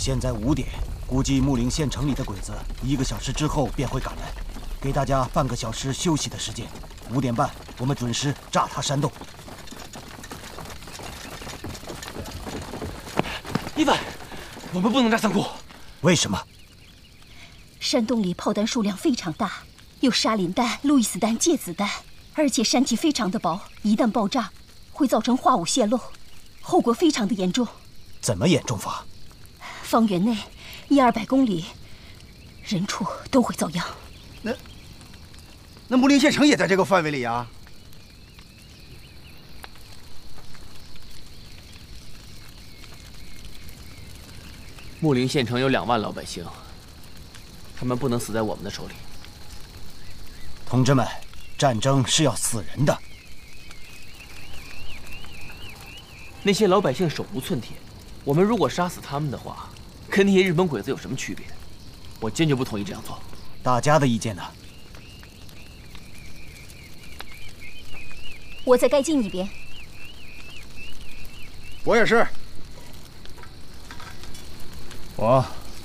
现在5点，估计木陵县城里的鬼子1个小时之后便会赶来，给大家半个小时休息的时间。5点半，我们准时炸他山洞。 伊凡，我们不能炸仓库。 为什么？ 山洞里炮弹数量非常大，有沙林弹、路易斯弹、芥子弹，而且山体非常的薄，一旦爆炸，会造成化物泄漏，后果非常的严重。 怎么严重法？ 方圆内100-200公里，人畜都会遭殃。 那木陵县城也在这个范围里啊？ 木陵县城有2万老百姓，他们不能死在我们的手里。 同志们，战争是要死人的。 那些老百姓手无寸铁，我们如果杀死他们的话，跟那些日本鬼子有什么区别？我坚决不同意这样做。 大家的意见呢？ 我在该进一边。 我也是。 我。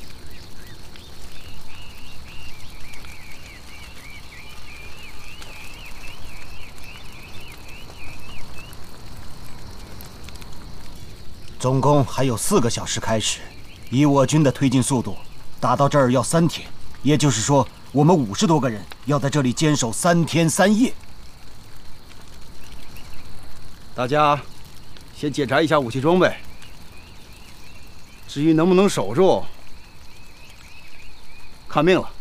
总共还有4个小时开始，以我军的推进速度，打到这儿要3天，也就是说，我们50多个人要在这里坚守3天3夜。 大家先检查一下武器装备，至于能不能守住，看命了。